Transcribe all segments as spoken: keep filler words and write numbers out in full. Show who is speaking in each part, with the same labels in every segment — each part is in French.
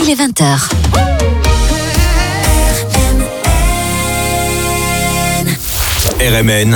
Speaker 1: est vingt heures.
Speaker 2: R M N,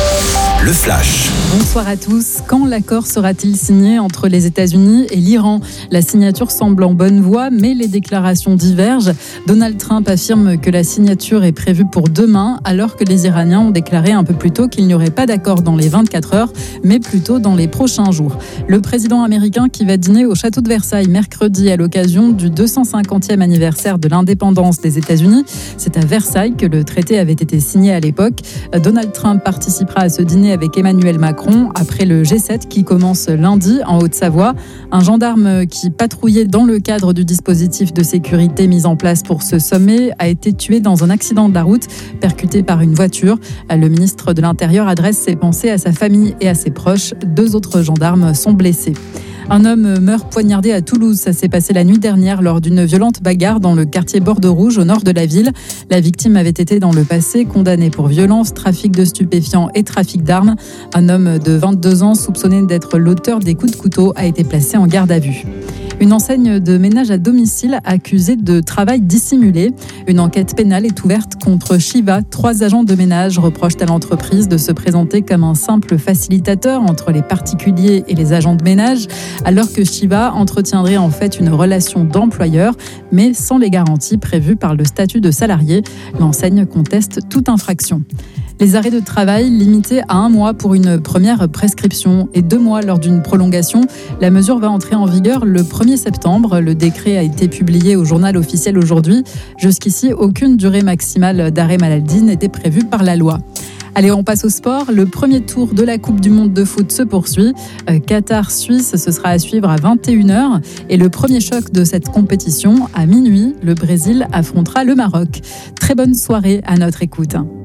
Speaker 2: le flash.
Speaker 3: Bonsoir à tous. Quand l'accord sera-t-il signé entre les États-Unis et l'Iran ? La signature semble en bonne voie, mais les déclarations divergent. Donald Trump affirme que la signature est prévue pour demain, alors que les Iraniens ont déclaré un peu plus tôt qu'il n'y aurait pas d'accord dans les vingt-quatre heures, mais plutôt dans les prochains jours. Le président américain qui va dîner au château de Versailles mercredi à l'occasion du deux cent cinquantième anniversaire de l'indépendance des États-Unis. C'est à Versailles que le traité avait été signé à l'époque. Donald Trump participera à ce dîner avec Emmanuel Macron après le G sept qui commence lundi en Haute-Savoie. Un gendarme qui patrouillait dans le cadre du dispositif de sécurité mis en place pour ce sommet a été tué dans un accident de la route, percuté par une voiture. Le ministre de l'Intérieur adresse ses pensées à sa famille et à ses proches. Deux autres gendarmes sont blessés. Un homme meurt poignardé à Toulouse. Ça s'est passé la nuit dernière lors d'une violente bagarre dans le quartier Bordeaux-Rouge au nord de la ville. La victime avait été dans le passé condamnée pour violence, trafic de stupéfiants et trafic d'armes. Un homme de vingt-deux ans soupçonné d'être l'auteur des coups de couteau a été placé en garde à vue. Une enseigne de ménage à domicile accusée de travail dissimulé. Une enquête pénale est ouverte contre Shiva. Trois agents de ménage reprochent à l'entreprise de se présenter comme un simple facilitateur entre les particuliers et les agents de ménage, alors que Shiva entretiendrait en fait une relation d'employeur, mais sans les garanties prévues par le statut de salarié. L'enseigne conteste toute infraction. Les arrêts de travail limités à un mois pour une première prescription et deux mois lors d'une prolongation. La mesure va entrer en vigueur le premier septembre. Le décret a été publié au journal officiel aujourd'hui. Jusqu'ici, aucune durée maximale d'arrêt maladie n'était prévue par la loi. Allez, on passe au sport. Le premier tour de la Coupe du Monde de foot se poursuit. Euh, Qatar-Suisse, ce sera à suivre à vingt et une heures. Et le premier choc de cette compétition, à minuit, le Brésil affrontera le Maroc. Très bonne soirée à notre écoute.